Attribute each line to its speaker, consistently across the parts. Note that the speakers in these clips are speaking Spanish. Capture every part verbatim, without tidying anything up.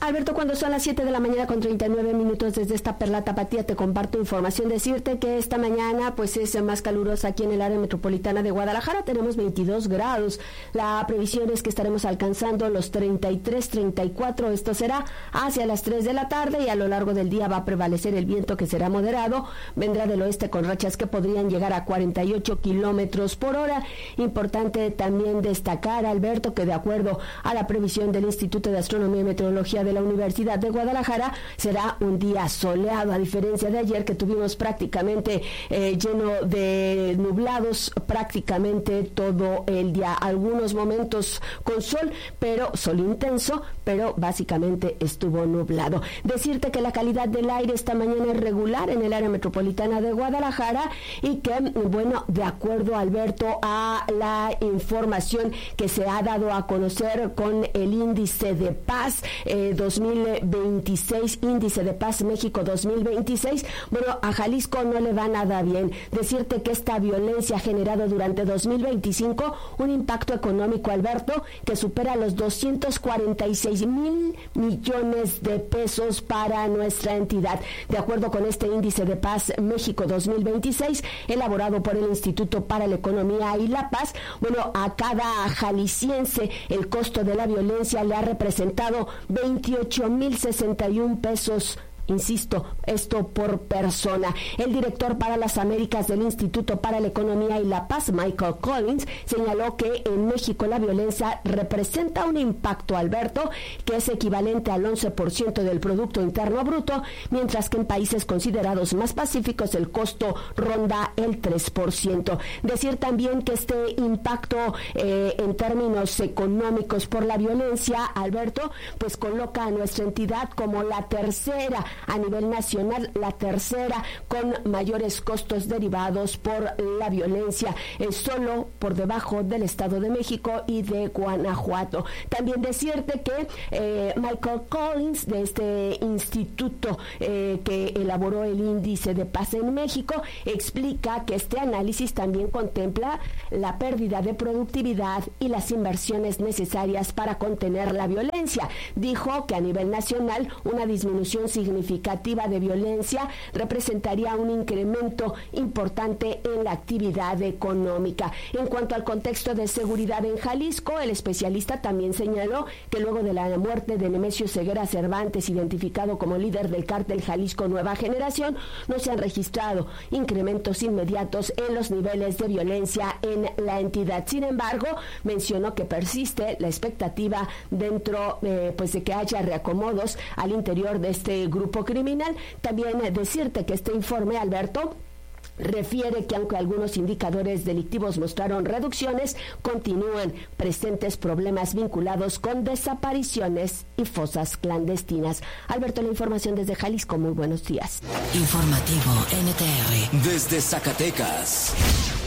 Speaker 1: Alberto, cuando son las siete de la mañana con treinta y nueve minutos desde esta Perla Tapatía, te comparto información. Decirte que esta mañana pues es más calurosa aquí en el área metropolitana de Guadalajara. Tenemos veintidós grados. La previsión es que estaremos alcanzando los treinta y tres, treinta y cuatro. Esto será hacia las tres de la tarde y a lo largo del día va a prevalecer el viento, que será moderado. Vendrá del oeste con rachas que podrían llegar a cuarenta y ocho kilómetros por hora. Importante también destacar, Alberto, que de acuerdo a la previsión del Instituto de Astronomía y Meteorología de la Universidad de Guadalajara, será un día soleado, a diferencia de ayer que tuvimos prácticamente eh, lleno de nublados prácticamente todo el día. Algunos momentos con sol, pero sol intenso, pero básicamente estuvo nublado. Decirte que la calidad del aire esta mañana es regular en el área metropolitana de Guadalajara y que, bueno, de acuerdo, Alberto, a la información que se ha dado a conocer con el índice de paz eh, dos mil veintiséis, índice de paz México dos mil veintiséis, bueno, a Jalisco no le va nada bien. Decirte que esta violencia ha generado durante dos mil veinticinco un impacto económico, Alberto, que supera los doscientos cuarenta y seis mil millones de pesos para nuestra entidad. De acuerdo con este índice de paz México dos mil veintiséis, elaborado por el Instituto para la Economía y la Paz, bueno, a cada jalisciense el costo de la violencia le ha representado veintiocho mil sesenta y un pesos. Insisto, esto por persona. El director para las Américas del Instituto para la Economía y la Paz, Michael Collins, señaló que en México la violencia representa un impacto, Alberto, que es equivalente al once por ciento del Producto Interno Bruto, mientras que en países considerados más pacíficos el costo ronda el tres por ciento. Decir también que este impacto eh, en términos económicos por la violencia, Alberto, pues coloca a nuestra entidad como la tercera a nivel nacional, la tercera con mayores costos derivados por la violencia, eh, solo por debajo del Estado de México y de Guanajuato. También decirte que eh, Michael Collins, de este instituto eh, que elaboró el índice de paz en México, explica que este análisis también contempla la pérdida de productividad y las inversiones necesarias para contener la violencia. Dijo que a nivel nacional una disminución significativa significativa de violencia representaría un incremento importante en la actividad económica. En cuanto al contexto de seguridad en Jalisco, el especialista también señaló que luego de la muerte de Nemesio Ceguera Cervantes, identificado como líder del cártel Jalisco Nueva Generación, no se han registrado incrementos inmediatos en los niveles de violencia en la entidad. Sin embargo, mencionó que persiste la expectativa dentro eh, pues de que haya reacomodos al interior de este grupo criminal. También eh, decirte que este informe, Alberto, refiere que aunque algunos indicadores delictivos mostraron reducciones, continúan presentes problemas vinculados con desapariciones y fosas clandestinas. Alberto, la información desde Jalisco. Muy buenos días.
Speaker 2: Informativo N T R
Speaker 3: desde Zacatecas.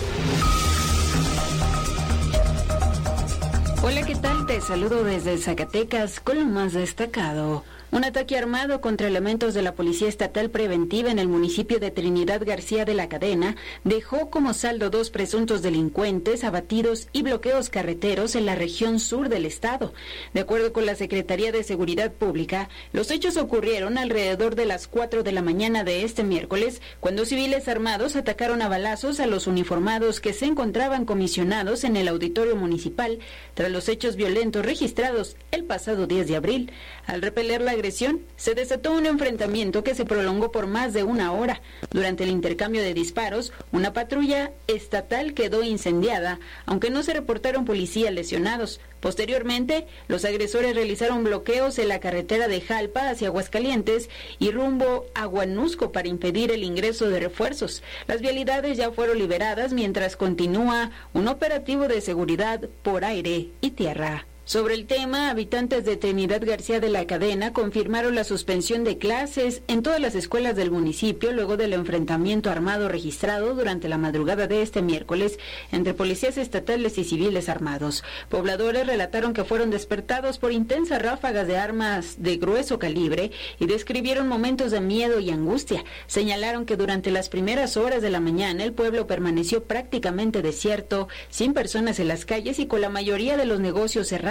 Speaker 4: Hola, ¿qué tal? Te saludo desde Zacatecas con lo más destacado. Un ataque armado contra elementos de la Policía Estatal Preventiva en el municipio de Trinidad García de la Cadena dejó como saldo dos presuntos delincuentes abatidos y bloqueos carreteros en la región sur del estado. De acuerdo con la Secretaría de Seguridad Pública, los hechos ocurrieron alrededor de las cuatro de la mañana de este miércoles, cuando civiles armados atacaron a balazos a los uniformados que se encontraban comisionados en el auditorio municipal tras los hechos violentos registrados el pasado diez de abril. Al repeler la agresión, se desató un enfrentamiento que se prolongó por más de una hora. Durante el intercambio de disparos, una patrulla estatal quedó incendiada, aunque no se reportaron policías lesionados. Posteriormente, los agresores realizaron bloqueos en la carretera de Jalpa hacia Aguascalientes y rumbo a Huanusco para impedir el ingreso de refuerzos. Las vialidades ya fueron liberadas mientras continúa un operativo de seguridad por aire y tierra. Sobre el tema, habitantes de Trinidad García de la Cadena confirmaron la suspensión de clases en todas las escuelas del municipio luego del enfrentamiento armado registrado durante la madrugada de este miércoles entre policías estatales y civiles armados. Pobladores relataron que fueron despertados por intensas ráfagas de armas de grueso calibre y describieron momentos de miedo y angustia. Señalaron que durante las primeras horas de la mañana el pueblo permaneció prácticamente desierto, sin personas en las calles y con la mayoría de los negocios cerrados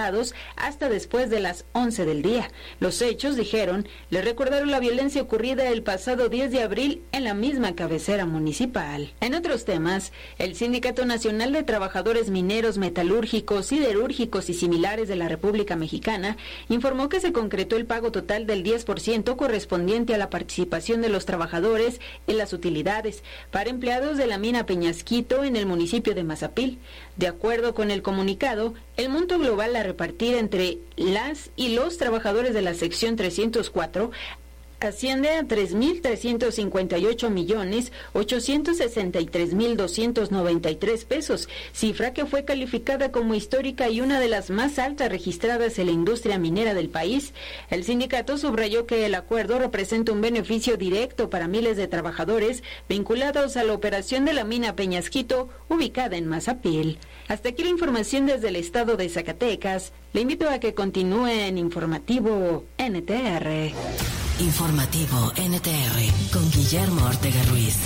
Speaker 4: traslados hasta después de las once del día. Los hechos, dijeron, le recordaron la violencia ocurrida el pasado diez de abril en la misma cabecera municipal. En otros temas, el Sindicato Nacional de Trabajadores Mineros, Metalúrgicos, Siderúrgicos y similares de la República Mexicana informó que se concretó el pago total del diez por ciento correspondiente a la participación de los trabajadores en las utilidades para empleados de la mina Peñasquito en el municipio de Mazapil. De acuerdo con el comunicado, el monto global a repartir entre las y los trabajadores de la sección trescientos cuatro asciende a tres mil trescientos cincuenta y ocho millones ochocientos sesenta y tres mil doscientos noventa y tres pesos, cifra que fue calificada como histórica y una de las más altas registradas en la industria minera del país. El sindicato subrayó que el acuerdo representa un beneficio directo para miles de trabajadores vinculados a la operación de la mina Peñasquito, ubicada en Mazapil. Hasta aquí la información desde el estado de Zacatecas. Le invito a que continúe en Informativo N T R.
Speaker 2: Informativo N T R con Guillermo Ortega Ruiz.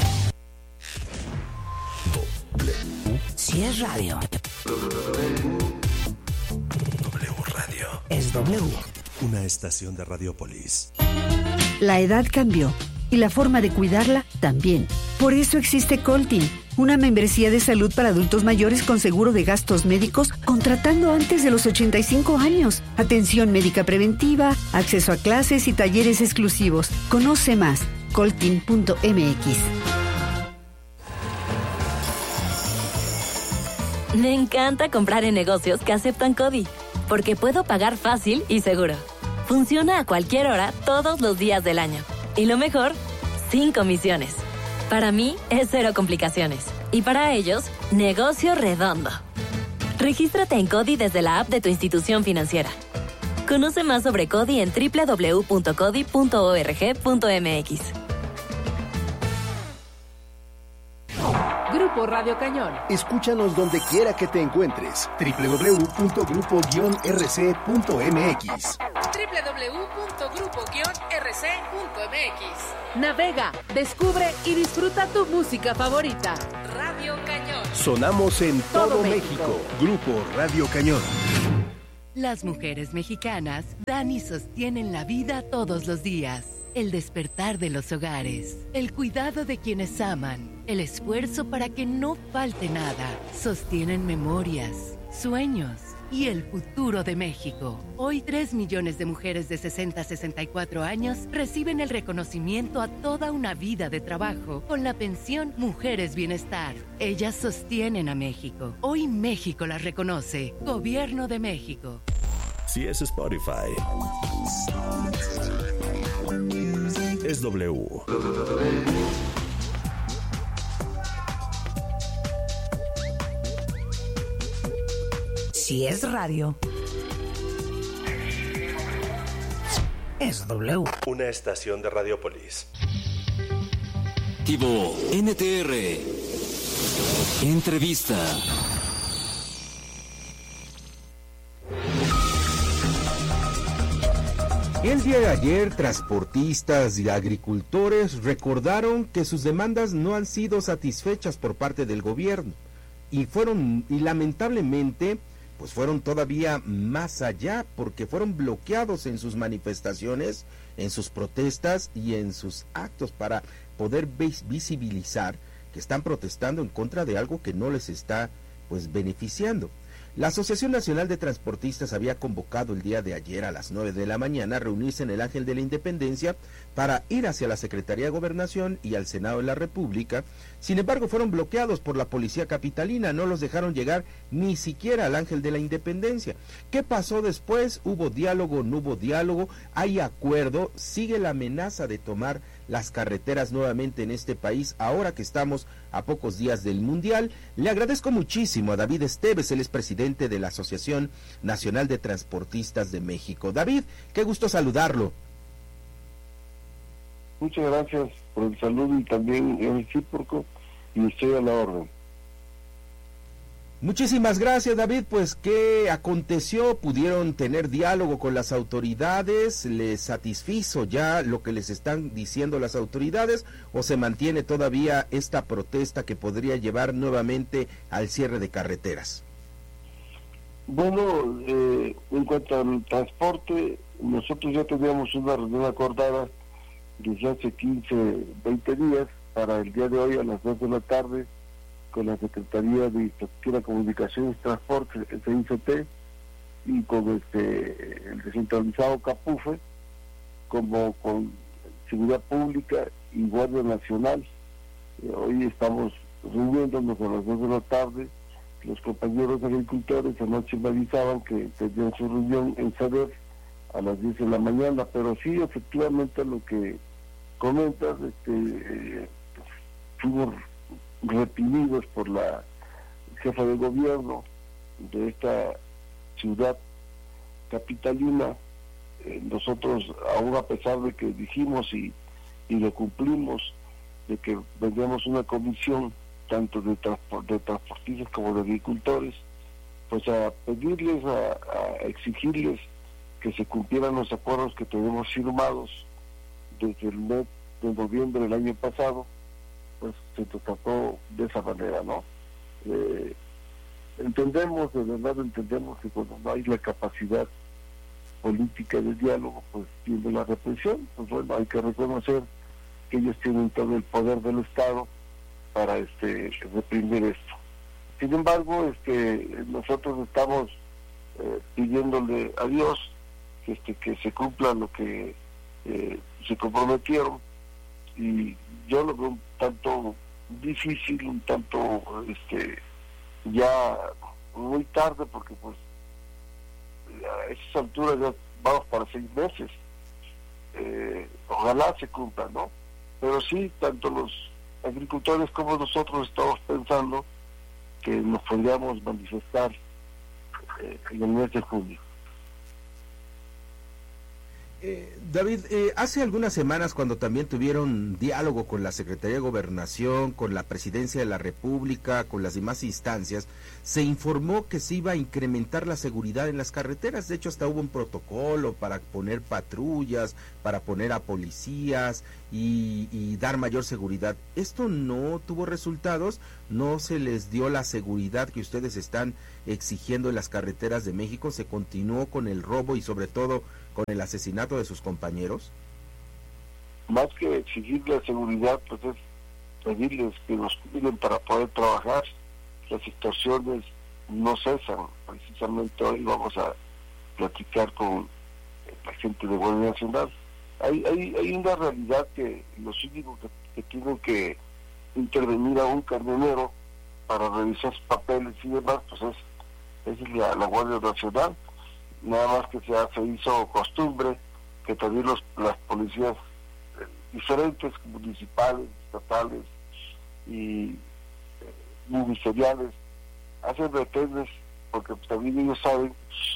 Speaker 2: Si es radio,
Speaker 3: W Radio.
Speaker 2: Es W.
Speaker 3: Una estación de Radiopolis.
Speaker 5: La edad cambió y la forma de cuidarla también. Por eso existe Coltin, una membresía de salud para adultos mayores con seguro de gastos médicos contratando antes de los ochenta y cinco años. Atención médica preventiva, acceso a clases y talleres exclusivos. Conoce más, coltin punto m x.
Speaker 6: Me encanta comprar en negocios que aceptan CODI, porque puedo pagar fácil y seguro. Funciona a cualquier hora, todos los días del año. Y lo mejor, sin comisiones. Para mí es cero complicaciones. Y para ellos, negocio redondo. Regístrate en CODI desde la app de tu institución financiera. Conoce más sobre CODI en doble u doble u doble u punto codi punto org punto m x.
Speaker 7: Grupo Radio Cañón.
Speaker 8: Escúchanos donde quiera que te encuentres. doble u doble u doble u punto grupo guion r c punto m x.
Speaker 7: doble u doble u doble u punto grupo guion r c punto m x. Navega, descubre y disfruta tu música favorita. Radio Cañón.
Speaker 8: Sonamos en todo, todo México. México. Grupo Radio Cañón.
Speaker 9: Las mujeres mexicanas dan y sostienen la vida todos los días. El despertar de los hogares, el cuidado de quienes aman, el esfuerzo para que no falte nada, sostienen memorias, sueños y el futuro de México. Hoy tres millones de mujeres de sesenta a sesenta y cuatro años reciben el reconocimiento a toda una vida de trabajo con la pensión Mujeres Bienestar. Ellas sostienen a México. Hoy México las reconoce. Gobierno de México.
Speaker 3: Si es Spotify, es W.
Speaker 2: Si es radio, es W.
Speaker 3: Una estación de Radiopolis.
Speaker 10: Tivo N T R. Entrevista.
Speaker 11: El día de ayer, transportistas y agricultores recordaron que sus demandas no han sido satisfechas por parte del gobierno y fueron, y lamentablemente, pues fueron todavía más allá porque fueron bloqueados en sus manifestaciones, en sus protestas y en sus actos para poder visibilizar que están protestando en contra de algo que no les está pues beneficiando. La Asociación Nacional de Transportistas había convocado el día de ayer a las nueve de la mañana a reunirse en el Ángel de la Independencia para ir hacia la Secretaría de Gobernación y al Senado de la República. Sin embargo, fueron bloqueados por la policía capitalina, no los dejaron llegar ni siquiera al Ángel de la Independencia. ¿Qué pasó después? ¿Hubo diálogo? ¿No hubo diálogo? ¿Hay acuerdo? ¿Sigue la amenaza de tomar las carreteras nuevamente en este país ahora que estamos a pocos días del Mundial? Le agradezco muchísimo a David Esteves, él es presidente de la Asociación Nacional de Transportistas de México. David, qué gusto saludarlo.
Speaker 12: Muchas gracias por el saludo y también el recíproco, y estoy a la orden.
Speaker 11: Muchísimas gracias, David. Pues, ¿qué aconteció? ¿Pudieron tener diálogo con las autoridades? ¿Les satisfizo ya lo que les están diciendo las autoridades? ¿O se mantiene todavía esta protesta que podría llevar nuevamente al cierre de carreteras?
Speaker 12: Bueno, eh, en cuanto al transporte, nosotros ya teníamos una reunión acordada desde hace quince, veinte días para el día de hoy a las dos de la tarde con la Secretaría de Infraestructura, Comunicaciones y Transporte, el C I C T, y con este el descentralizado CAPUFE, como con Seguridad Pública y Guardia Nacional. Eh, hoy estamos reuniéndonos a las dos de la tarde. Los compañeros agricultores anoche me avisaban que tenían su reunión en Saber a las diez de la mañana, pero sí, efectivamente, lo que comentas, este, eh, fuimos reprimidos por la jefa de gobierno de esta ciudad capitalina. Eh, nosotros, aún a pesar de que dijimos y, y lo cumplimos, de que vendríamos una comisión tanto de, transport, de transportistas como de agricultores, pues a pedirles, a, a exigirles que se cumplieran los acuerdos que tenemos firmados desde el mes de noviembre del año pasado, pues se trató de esa manera, ¿no? Eh, entendemos, de verdad entendemos que cuando no hay la capacidad política de diálogo, pues viene la represión. Pues bueno, hay que reconocer que ellos tienen todo el poder del Estado para este reprimir esto. Sin embargo, este nosotros estamos eh, pidiéndole a Dios que este que se cumpla lo que eh, se comprometieron, y yo lo veo un tanto difícil, un tanto este ya muy tarde, porque pues a esas alturas ya vamos para seis meses. Eh, ojalá se cumpla, ¿no? Pero sí, tanto los agricultores como nosotros estamos pensando que nos podríamos manifestar eh, en el mes de junio.
Speaker 11: Eh, David, eh, hace algunas semanas, cuando también tuvieron diálogo con la Secretaría de Gobernación, con la Presidencia de la República, con las demás instancias, se informó que se iba a incrementar la seguridad en las carreteras. De hecho, hasta hubo un protocolo para poner patrullas, para poner a policías y, y dar mayor seguridad. Esto no tuvo resultados, no se les dio la seguridad que ustedes están exigiendo en las carreteras de México. Se continuó con el robo y sobre todo con el asesinato de sus compañeros.
Speaker 12: Más que exigir la seguridad, pues es pedirles que nos cuiden para poder trabajar. Las extorsiones no cesan. Precisamente hoy vamos a platicar con la gente de Guardia Nacional. Hay, hay, hay una realidad que los únicos que, que tienen que intervenir a un camionero para revisar sus papeles y demás, pues es, es la, la Guardia Nacional. Nada más que se, se hizo costumbre que también los, las policías eh, diferentes, municipales, estatales y eh, ministeriales, hacen retenes, porque también ellos saben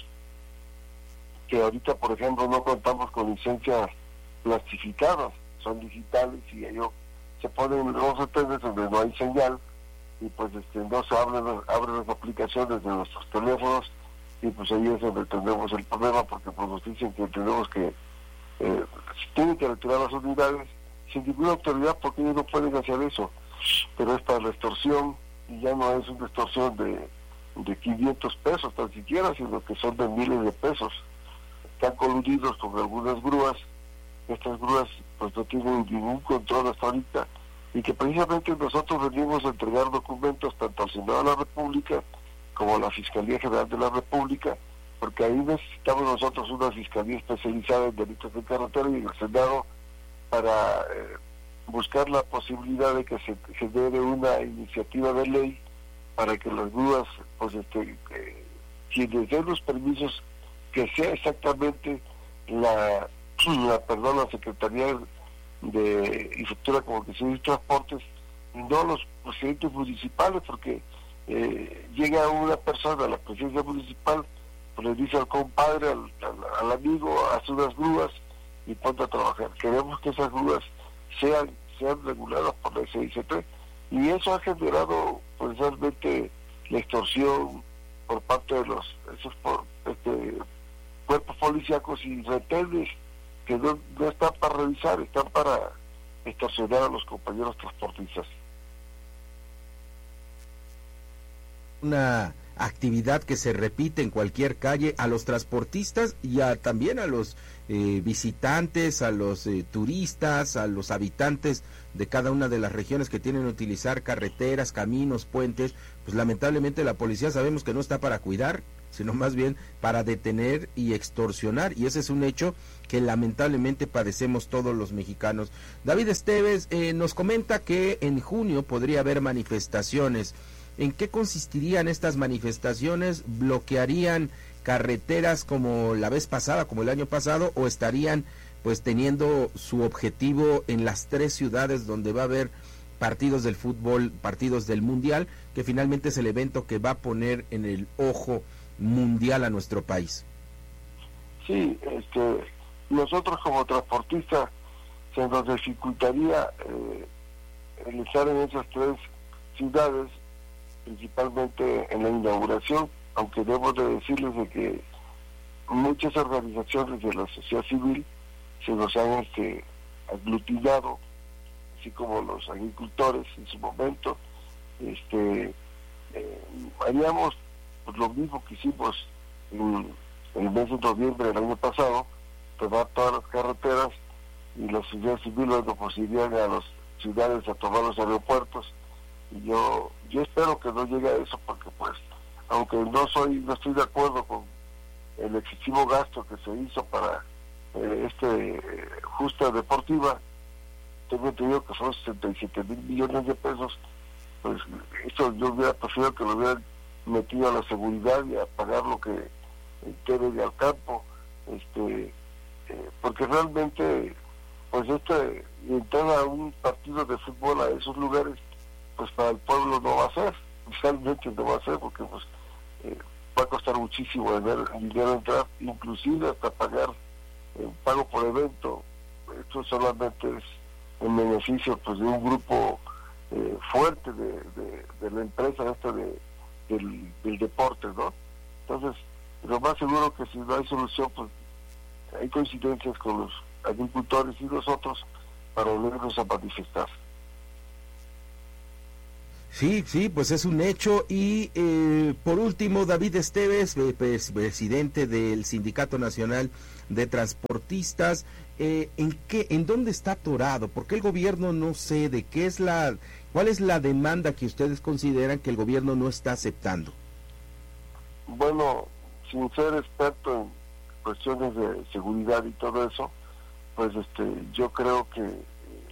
Speaker 12: que ahorita, por ejemplo, no contamos con licencias plastificadas, son digitales, y ellos se ponen los retenes donde no hay señal, y pues este, no se abren, abren las aplicaciones de nuestros teléfonos, y pues ahí es donde tenemos el problema, porque pues nos dicen que tenemos que eh, tienen que retirar las unidades sin ninguna autoridad, porque ellos no pueden hacer eso, pero es para la extorsión, y ya no es una extorsión de, de quinientos pesos tan siquiera, sino que son de miles de pesos. Están coludidos con algunas grúas, estas grúas pues no tienen ningún control hasta ahorita, y que precisamente nosotros venimos a entregar documentos tanto al Senado de la República como la Fiscalía General de la República, porque ahí necesitamos nosotros una fiscalía especializada en delitos de carretera y en el Senado para eh, buscar la posibilidad de que se genere una iniciativa de ley para que las grúas, pues este, eh, quienes den los permisos, que sea exactamente la, la perdón, la Secretaría de Infraestructura, Comunicación y Transportes, y no los presidentes municipales, porque Eh, llega una persona a la presidencia municipal, pues le dice al compadre, al, al, al amigo, hace unas grúas y ponte a trabajar. Queremos que esas grúas sean sean reguladas por la C I C T, y eso ha generado pues realmente la extorsión por parte de los esos por, este, cuerpos policíacos y retenes que no, no están para revisar, están para extorsionar a los compañeros transportistas.
Speaker 11: Una actividad que se repite en cualquier calle, a los transportistas y a, también a los eh, visitantes, a los eh, turistas, a los habitantes de cada una de las regiones que tienen que utilizar carreteras, caminos, puentes. Pues lamentablemente la policía sabemos que no está para cuidar, sino más bien para detener y extorsionar, y ese es un hecho que lamentablemente padecemos todos los mexicanos. David Esteves eh, nos comenta que en junio podría haber manifestaciones. ¿En qué consistirían estas manifestaciones? ¿Bloquearían carreteras como la vez pasada, como el año pasado, o estarían pues teniendo su objetivo en las tres ciudades donde va a haber partidos del fútbol, partidos del mundial, que finalmente es el evento que va a poner en el ojo mundial a nuestro país?
Speaker 12: Sí, este, nosotros como transportistas se nos dificultaría eh, el estar en esas tres ciudades, principalmente en la inauguración, aunque debo de decirles de que muchas organizaciones de la sociedad civil se nos han este, aglutinado, así como los agricultores en su momento. Este, eh, haríamos pues, lo mismo que hicimos en, en el mes de noviembre del año pasado, tomar todas las carreteras, y la sociedad civil bueno, pues irían a las ciudades a tomar los aeropuertos. Y yo yo espero que no llegue a eso, porque pues aunque no soy no estoy de acuerdo con el excesivo gasto que se hizo para eh, este eh, justa deportiva, tengo entendido que son sesenta y siete mil millones de pesos. Pues esto yo hubiera preferido que lo hubieran metido a la seguridad y a pagar lo que debe de al campo, este eh, porque realmente pues este entrar a un partido de fútbol a esos lugares, pues para el pueblo no va a ser, realmente no va a ser, porque pues eh, va a costar muchísimo dinero, dinero entrar, inclusive hasta pagar un eh, pago por evento. Esto solamente es en beneficio pues de un grupo eh, fuerte de, de, de la empresa esta de, del, del deporte, ¿no? Entonces, lo más seguro que si no hay solución, pues hay coincidencias con los agricultores y nosotros para volvernos a manifestar.
Speaker 11: Sí, sí, pues es un hecho. Y eh, por último, David Esteves, eh, presidente del Sindicato Nacional de Transportistas, eh, ¿en qué, en dónde está atorado? ¿Por qué el gobierno no cede? ¿Qué es la, cuál es la demanda que ustedes consideran que el gobierno no está aceptando?
Speaker 12: Bueno, sin ser experto en cuestiones de seguridad y todo eso, pues este, yo creo que eh,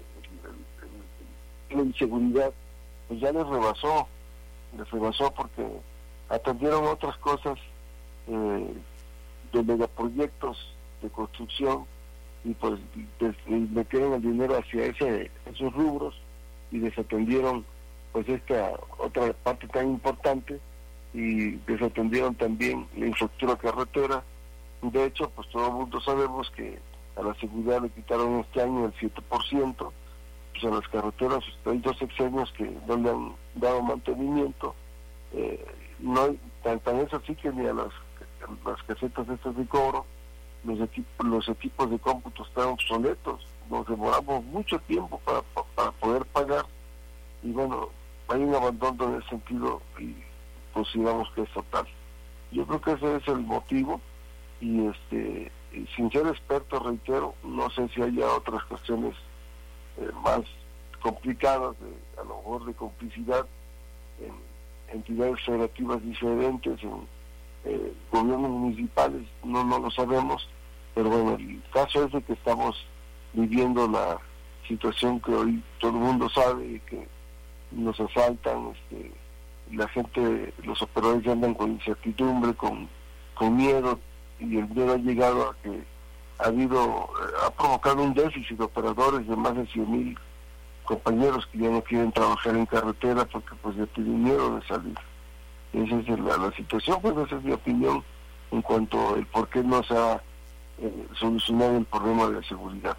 Speaker 12: la inseguridad pues ya les rebasó, les rebasó porque atendieron otras cosas eh, de megaproyectos de construcción, y pues des, metieron el dinero hacia ese esos rubros y desatendieron pues esta otra parte tan importante, y desatendieron también la infraestructura carretera. De hecho, pues todo el mundo sabemos que a la seguridad le quitaron este año el siete por ciento, pues a las carreteras hay dos sexenios que no le han dado mantenimiento, eh, no hay, tan, tan es así que ni a las, las casetas estas de cobro, los equipos, los equipos de cómputo están obsoletos, nos demoramos mucho tiempo para, para poder pagar, y bueno, hay un abandono en ese sentido, y consideramos que es total. Yo creo que ese es el motivo, y este sin ser experto, reitero, no sé si haya otras cuestiones eh, más complicadas, de, a lo mejor de complicidad en entidades federativas diferentes, en eh, gobiernos municipales, no no lo sabemos, pero bueno, el caso es de que estamos viviendo la situación que hoy todo el mundo sabe, que nos asaltan, este, la gente, los operadores andan con incertidumbre, con, con miedo, y el miedo ha llegado a que ha habido, ha provocado un déficit de operadores de más de cien mil compañeros que ya no quieren trabajar en carretera porque pues ya tienen miedo de salir. Esa es la, la situación, pues esa es mi opinión en cuanto al por qué no se ha eh, solucionado el problema de la seguridad.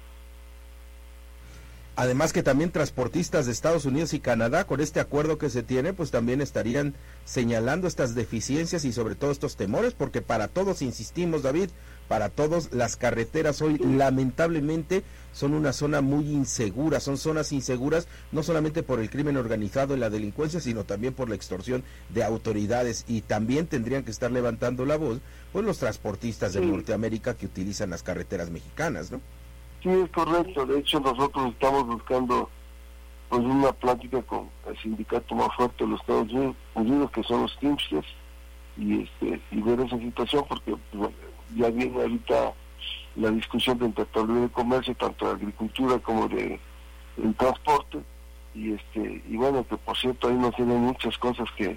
Speaker 11: Además que también transportistas de Estados Unidos y Canadá, con este acuerdo que se tiene, pues también estarían señalando estas deficiencias y sobre todo estos temores, porque para todos, insistimos, David, para todos. Las carreteras hoy lamentablemente son una zona muy insegura, son zonas inseguras no solamente por el crimen organizado y la delincuencia, sino también por la extorsión de autoridades, y también tendrían que estar levantando la voz pues los transportistas de sí. Norteamérica que utilizan las carreteras mexicanas, ¿no?
Speaker 12: Sí, es correcto. De hecho, nosotros estamos buscando pues una plática con el sindicato más fuerte de los Estados Unidos, que son los Teamsters, y este y ver esa situación, porque pues, ya viene ahorita la discusión del Tratado de Libre Comercio, tanto de agricultura como de el transporte, y este y bueno, que por cierto ahí nos tienen muchas cosas que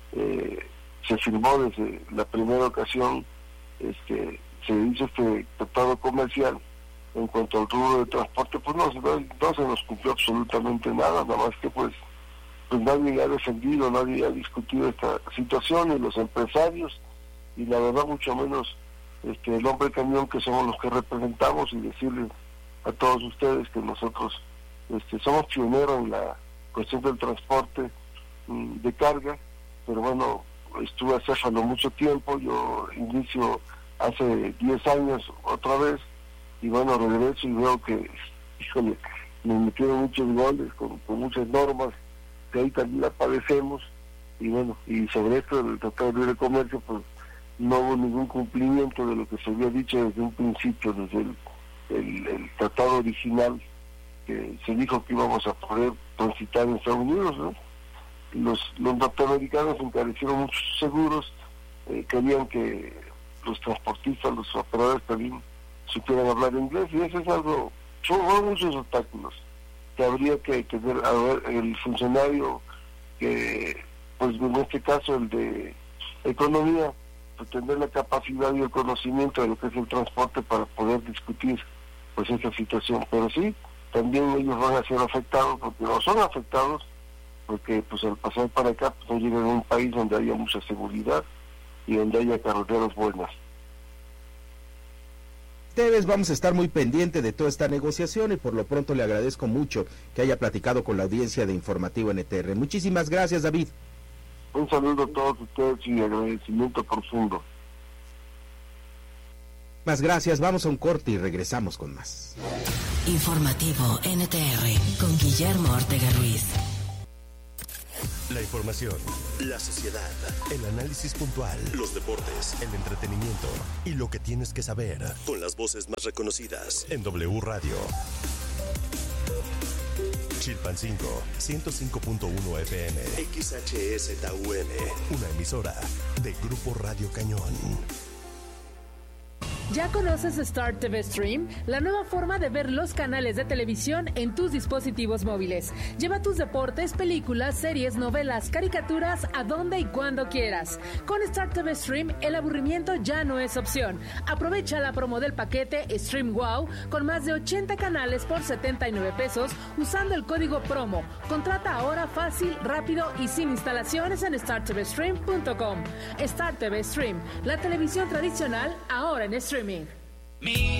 Speaker 12: eh, se firmó desde la primera ocasión, este se hizo este tratado comercial. En cuanto al rubro de transporte, pues no, no, no se nos cumplió absolutamente nada, nada más que pues, pues nadie ha defendido, nadie ha discutido esta situación, y los empresarios, y la verdad mucho menos este el hombre camión, que somos los que representamos, y decirles a todos ustedes que nosotros este somos pioneros en la cuestión del transporte mm, de carga, pero bueno, estuve acéfalo mucho tiempo, yo inicio hace diez años otra vez, y bueno, regreso y veo que, híjole, nos metieron muchos goles con, con muchas normas que ahí también la padecemos, y bueno, y sobre esto del Tratado de Libre Comercio, pues no hubo ningún cumplimiento de lo que se había dicho desde un principio, desde el, el, el tratado original, que se dijo que íbamos a poder transitar en Estados Unidos, ¿no? Los, los norteamericanos encarecieron muchos seguros, eh, querían que los transportistas, los operadores también supieran hablar inglés, y eso es algo, son muchos obstáculos que habría que tener a ver el funcionario que, pues en este caso el de economía, pues tener la capacidad y el conocimiento de lo que es el transporte para poder discutir pues esa situación. Pero sí, también ellos van a ser afectados, porque no son afectados, porque pues al pasar para acá pues no llegan a un país donde haya mucha seguridad y donde haya carreteras buenas.
Speaker 11: Ustedes vamos a estar muy pendiente de toda esta negociación, y por lo pronto le agradezco mucho que haya platicado con la audiencia de Informativo N T R. Muchísimas gracias, David.
Speaker 12: Un saludo a todos ustedes y agradecimiento profundo.
Speaker 11: Más gracias, vamos a un corte y regresamos con más.
Speaker 2: Informativo N T R con Guillermo Ortega Ruiz.
Speaker 3: La información, la sociedad, el análisis puntual, los deportes, el entretenimiento y lo que tienes que saber, con las voces más reconocidas en W Radio. Chilpancingo, ciento cinco punto uno F M, X H S T U M, una emisora de Grupo Radio Cañón.
Speaker 7: ¿Ya conoces Star T V Stream? La nueva forma de ver los canales de televisión en tus dispositivos móviles. Lleva tus deportes, películas, series, novelas, caricaturas a donde y cuando quieras. Con Star T V Stream, el aburrimiento ya no es opción. Aprovecha la promo del paquete Stream Wow con más de ochenta canales por setenta y nueve pesos usando el código promo. Contrata ahora fácil, rápido y sin instalaciones en star t v stream punto com. Star T V Stream, la televisión tradicional ahora en streaming.
Speaker 10: Mira